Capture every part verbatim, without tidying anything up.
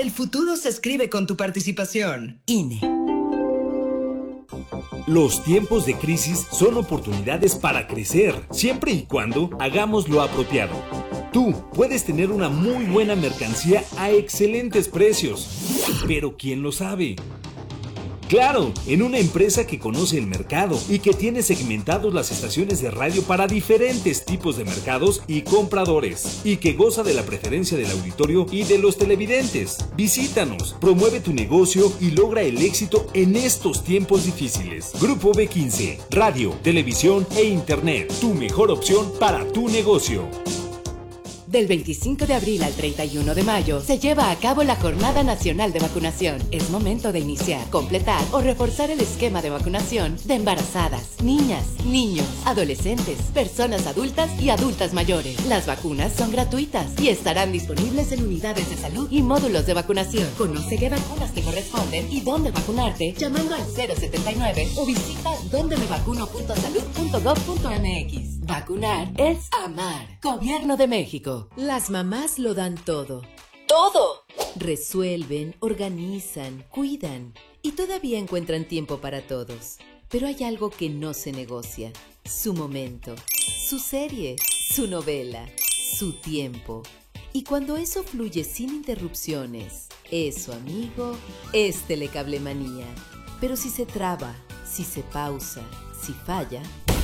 El futuro se escribe con tu participación. I N E. Los tiempos de crisis son oportunidades para crecer, siempre y cuando hagamos lo apropiado. Tú puedes tener una muy buena mercancía a excelentes precios, pero ¿quién lo sabe? Claro, en una empresa que conoce el mercado y que tiene segmentados las estaciones de radio para diferentes tipos de mercados y compradores, y que goza de la preferencia del auditorio y de los televidentes. Visítanos, promueve tu negocio y logra el éxito en estos tiempos difíciles. Grupo B quince, radio, televisión e internet, tu mejor opción para tu negocio. Del veinticinco de abril al treinta y uno de mayo se lleva a cabo la Jornada Nacional de Vacunación. Es momento de iniciar, completar o reforzar el esquema de vacunación de embarazadas, niñas, niños, adolescentes, personas adultas y adultas mayores. Las vacunas son gratuitas y estarán disponibles en unidades de salud y módulos de vacunación. Conoce qué vacunas te corresponden y dónde vacunarte llamando al cero setenta y nueve o visita donde me vacuno punto salud punto gov punto m x. Vacunar es amar. Gobierno de México. Las mamás lo dan todo. ¡Todo! Resuelven, organizan, cuidan y todavía encuentran tiempo para todos. Pero hay algo que no se negocia. Su momento, su serie, su novela, su tiempo. Y cuando eso fluye sin interrupciones, eso, amigo, es Telecablemanía. Pero si se traba, si se pausa, si falla,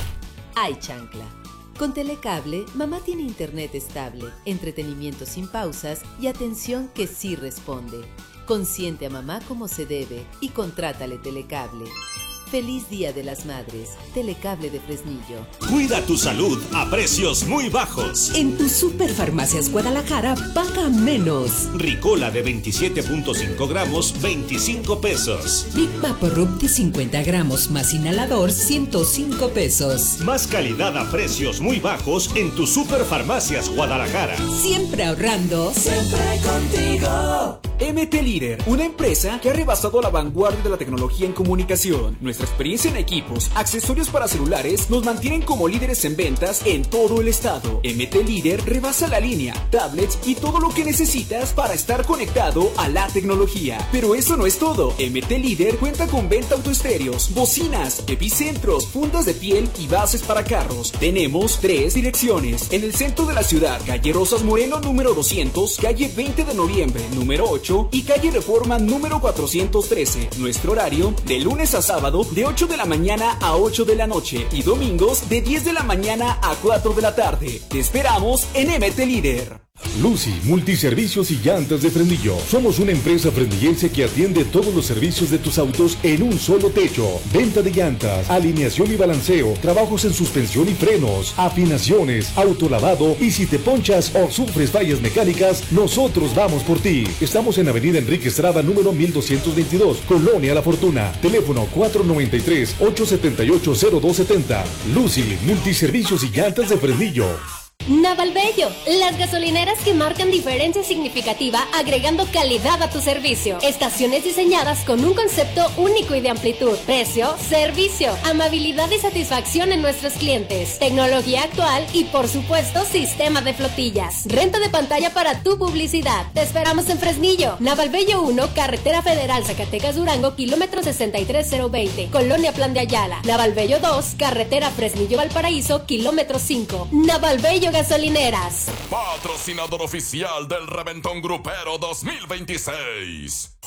hay chancla. Con Telecable, mamá tiene internet estable, entretenimiento sin pausas y atención que sí responde. Consiente a mamá como se debe y contrátale Telecable. Feliz Día de las Madres. Telecable de Fresnillo. Cuida tu salud a precios muy bajos. En tu Superfarmacias Guadalajara paga menos. Ricola de veintisiete punto cinco gramos, veinticinco pesos. Big Vaporub de cincuenta gramos más inhalador, ciento cinco pesos. Más calidad a precios muy bajos en tu Superfarmacias Guadalajara. Siempre ahorrando. Siempre contigo. M T Líder, una empresa que ha rebasado la vanguardia de la tecnología en comunicación. Nuestra experiencia en equipos, accesorios para celulares nos mantienen como líderes en ventas en todo el estado. M T Líder rebasa la línea, tablets y todo lo que necesitas para estar conectado a la tecnología. Pero eso no es todo. M T Líder cuenta con venta autoestéreos, bocinas, epicentros, fundas de piel y bases para carros. Tenemos tres direcciones. En el centro de la ciudad, calle Rosas Moreno número doscientos, calle veinte de noviembre número ocho y calle Reforma número cuatrocientos trece. Nuestro horario de lunes a sábado de ocho de la mañana a ocho de la noche y domingos de diez de la mañana a cuatro de la tarde. Te esperamos en M T Líder. Lucy, Multiservicios y Llantas de Fresnillo. Somos una empresa fresnillense que atiende todos los servicios de tus autos en un solo techo. Venta de llantas, alineación y balanceo, trabajos en suspensión y frenos, afinaciones, autolavado y si te ponchas o sufres fallas mecánicas, nosotros vamos por ti. Estamos en Avenida Enrique Estrada, número mil doscientos veintidós, Colonia La Fortuna. Teléfono cuatro noventa y tres, ocho setenta y ocho, cero dos setenta. Lucy, Multiservicios y Llantas de Fresnillo. Navalbello, las gasolineras que marcan diferencia significativa agregando calidad a tu servicio. Estaciones diseñadas con un concepto único y de amplitud. Precio, servicio, amabilidad y satisfacción en nuestros clientes. Tecnología actual y por supuesto sistema de flotillas. Renta de pantalla para tu publicidad. Te esperamos en Fresnillo. Navalbello uno, Carretera Federal Zacatecas Durango, kilómetro sesenta y tres cero veinte, Colonia Plan de Ayala. Navalbello dos, Carretera Fresnillo Valparaíso, kilómetro cinco. Navalbello Gasolineras. Patrocinador oficial del Reventón Grupero dos mil veintiséis.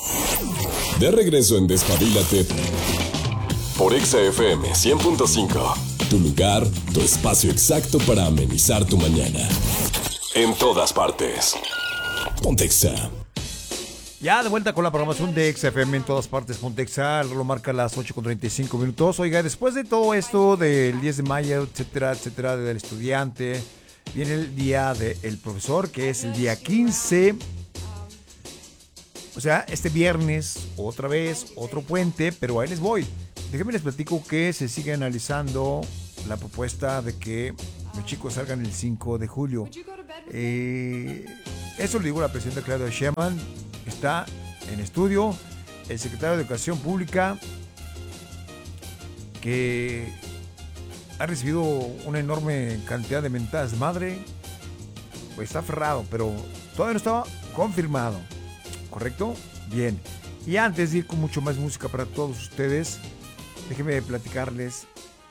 De regreso en Despabilate por Exa F M cien punto cinco. Tu lugar, tu espacio exacto para amenizar tu mañana. En todas partes. Ponte Exa. Ya de vuelta con la programación de Exa F M en todas partes. Ponte Exa, el reloj marca las ocho con treinta y cinco minutos. Oiga, después de todo esto del diez de mayo, etcétera, etcétera, del estudiante, viene el día del profesor, que es el día quince. O sea, este viernes, otra vez, otro puente, pero ahí les voy. Déjenme les platico que se sigue analizando la propuesta de que los chicos salgan el cinco de julio. Eh, eso lo digo la presidenta Claudia Sheinbaum. Está en estudio el secretario de Educación Pública, que ha recibido una enorme cantidad de mentadas de madre. Pues está aferrado, pero todavía no estaba confirmado. ¿correcto? Bien. Y antes de ir con mucho más música para todos ustedes, déjenme platicarles.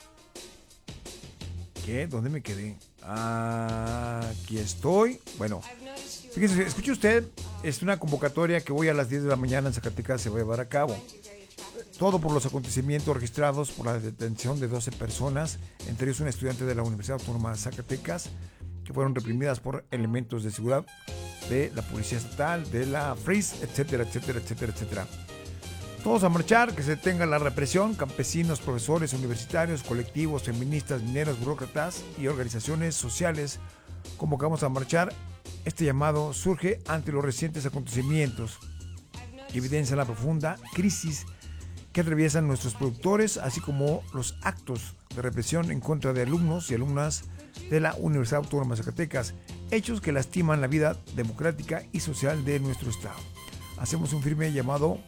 ¿Qué? ¿Dónde me quedé? Ah, aquí estoy. Bueno, fíjese, escuche usted, es una convocatoria que hoy a las diez de la mañana en Zacatecas se va a llevar a cabo. Todo por los acontecimientos registrados por la detención de doce personas, entre ellos un estudiante de la Universidad Autónoma de Zacatecas, que fueron reprimidas por elementos de seguridad de la Policía Estatal, de la F R I S, etcétera, etcétera, etcétera, etcétera. Todos a marchar, que se detenga la represión, campesinos, profesores, universitarios, colectivos, feministas, mineros, burócratas y organizaciones sociales. Convocamos a marchar. Este llamado surge ante los recientes acontecimientos que evidencian la profunda crisis que atraviesan nuestros productores, así como los actos de represión en contra de alumnos y alumnas de la Universidad Autónoma de Zacatecas, hechos que lastiman la vida democrática y social de nuestro estado. Hacemos un firme llamado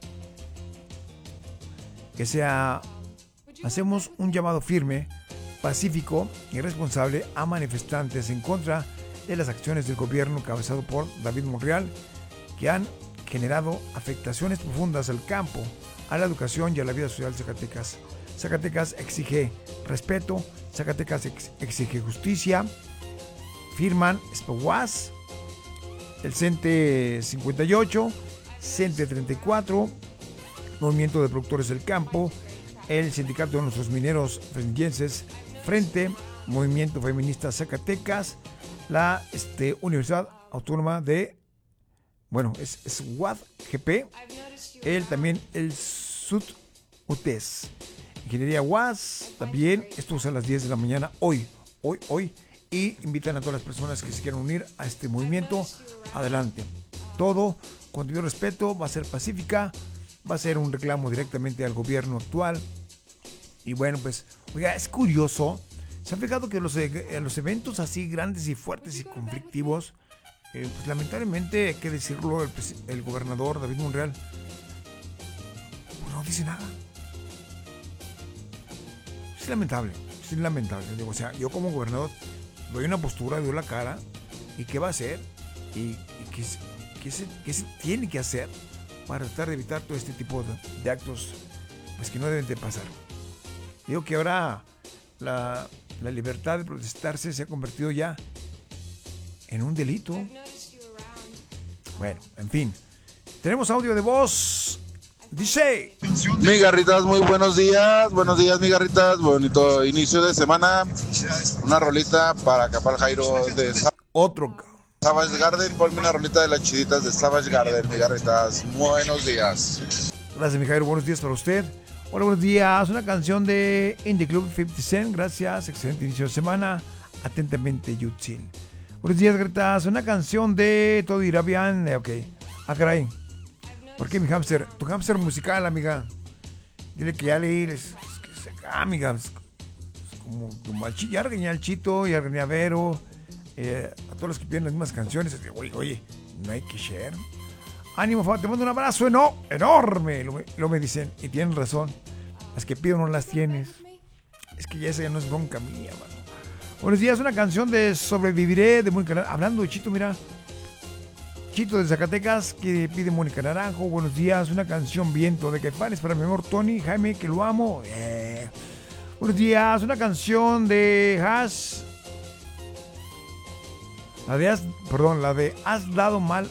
que sea, hacemos un llamado firme, pacífico y responsable a manifestantes en contra de las acciones del gobierno encabezado por David Monreal, que han generado afectaciones profundas al campo, a la educación y a la vida social de Zacatecas. Zacatecas exige respeto, Zacatecas ex- exige justicia. Firman SPOWAS, el CENTE cincuenta y ocho, CENTE treinta y cuatro, Movimiento de Productores del Campo, el Sindicato de Nuestros Mineros Frenillenses, Frente, Movimiento Feminista Zacatecas, la este, Universidad Autónoma de, bueno, es, es U A D G P, el también el S U T U T E S, Ingeniería U A S, también, esto es a las diez de la mañana, hoy, hoy, hoy, y invitan a todas las personas que se quieran unir a este movimiento, adelante. Todo con debido respeto, va a ser pacífica, va a ser un reclamo directamente al gobierno actual. Y bueno, pues, oiga, es curioso, ¿se han fijado que los, eh, los eventos así grandes y fuertes y conflictivos, eh, pues lamentablemente, hay que decirlo, el, el gobernador David Monreal pues no dice nada? Es lamentable, es lamentable. Digo, o sea, yo como gobernador doy una postura, doy la cara, y qué va a hacer, y, y qué, qué, se, qué se tiene que hacer para tratar de evitar todo este tipo de, de actos pues que no deben de pasar. Digo que ahora la, la libertad de protestarse se ha convertido ya en un delito. Bueno, en fin. Tenemos audio de voz. Dice: Mi garritas, muy buenos días. Buenos días, mi garritas. Bonito inicio de semana. Una rolita para Capal Jairo de Otro Savage Garden. Ponme una rolita de las chiditas de Savage Garden, mi garritas. Buenos días. Gracias, mi Jairo. Buenos días para usted. Hola, buenos días. Una canción de Indie Club cincuenta Cent. Gracias. Excelente inicio de semana. Atentamente, Yutzil. Buenos días, Gretas. Una canción de Todo Irá Bien. Ok. Ah, caray. ¿Por qué mi hámster? Tu hámster musical, amiga. Dile que ya leí. Es, es que se acá, amiga. Es, es como, como al Chito. Ya regañé al Chito, ya regañé a Vero. Eh, a todos los que piden las mismas canciones. Es que, oye, oye, no hay que share. Ánimo, Fab, te mando un abrazo eno- enorme. Lo, lo me dicen, y tienen razón. Las que pido no las tienes. Es que ya esa ya no es bronca mía, mano. Buenos días, una canción de Sobreviviré de Mónica Naranjo. Hablando de Chito, mira. Chito de Zacatecas que pide Mónica Naranjo. Buenos días, una canción Viento de Caifanes para mi amor Tony Jaime, que lo amo. Eh. Buenos días, una canción de Has. La de Has, perdón, la de Has dado mal.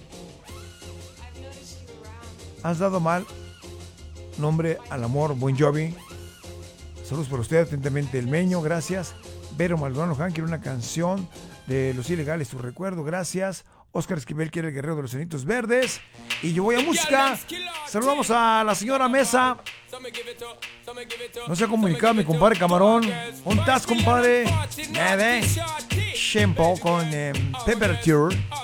Has dado mal nombre al amor, Bon Jovi. Saludos por usted, atentamente El Meño, gracias. Vero Maldonado Han quiere una canción de Los Ilegales, tu recuerdo, gracias. Oscar Esquivel quiere El Guerrero de los Cenitos Verdes. Y yo voy a música. Saludamos a la señora Mesa. No se ha comunicado mi compadre Camarón. ¿Dónde estás, compadre? Nada. Shampoo con eh, Temperature.